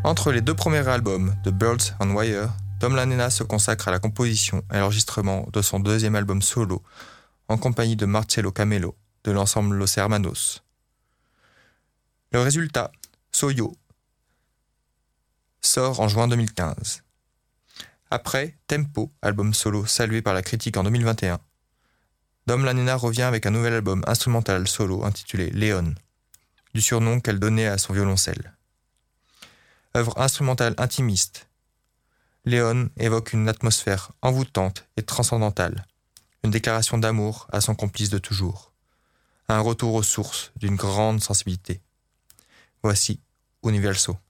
Entre les deux premiers albums de Birds on Wire, Dom Lanena se consacre à la composition et à l'enregistrement de son deuxième album solo, en compagnie de Marcello Camelo, de l'ensemble Los Hermanos. Le résultat, Soy Yo, sort en juin 2015. Après Tempo, album solo salué par la critique en 2021, Dom Lanena revient avec un nouvel album instrumental solo intitulé Léon, du surnom qu'elle donnait à son violoncelle. Œuvre instrumentale intimiste, Léon évoque une atmosphère envoûtante et transcendantale, une déclaration d'amour à son complice de toujours, un retour aux sources d'une grande sensibilité. Voici Universo.